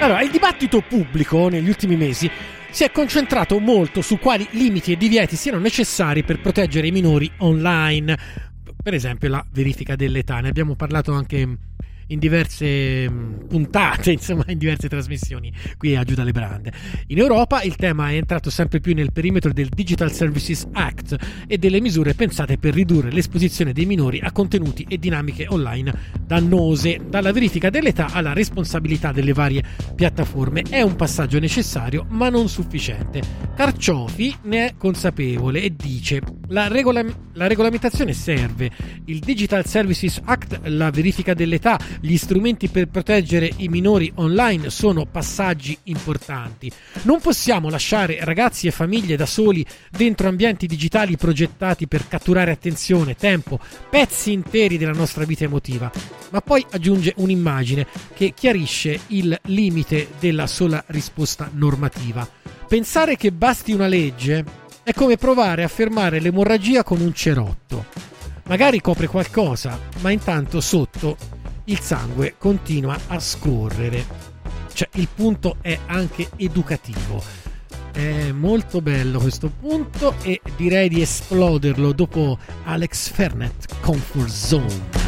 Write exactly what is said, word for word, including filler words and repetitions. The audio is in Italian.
Allora, il dibattito pubblico negli ultimi mesi si è concentrato molto su quali limiti e divieti siano necessari per proteggere i minori online. Per esempio la verifica dell'età, ne abbiamo parlato anche in diverse puntate, insomma in diverse trasmissioni qui a Giù dalle Brande. In Europa il tema è entrato sempre più nel perimetro del Digital Services Act e delle misure pensate per ridurre l'esposizione dei minori a contenuti e dinamiche online dannose. Dalla verifica dell'età alla responsabilità delle varie piattaforme è un passaggio necessario ma non sufficiente. Carciofi ne è consapevole e dice: la, regola- la regolamentazione serve, il Digital Services Act, la verifica dell'età, gli strumenti per proteggere i minori online sono passaggi importanti. Non possiamo lasciare ragazzi e famiglie da soli dentro ambienti digitali progettati per catturare attenzione, tempo, pezzi interi della nostra vita emotiva. Ma poi aggiunge un'immagine che chiarisce il limite della sola risposta normativa. Pensare che basti una legge è come provare a fermare l'emorragia con un cerotto. Magari copre qualcosa, ma intanto sotto il sangue continua a scorrere. Cioè, il punto è anche educativo. È molto bello questo punto e direi di esploderlo dopo Alex Fernet, Comfort Zone.